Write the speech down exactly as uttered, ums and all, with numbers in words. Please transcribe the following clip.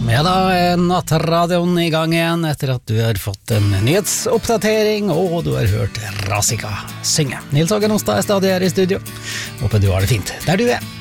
Ja, da er nattradioen i gang igjen etter at du har fått en nyhetsoppdatering og du har hørt Rasika synge. Nils Ågen Onsdag er stadig her i studio. Håper du har det fint der du er.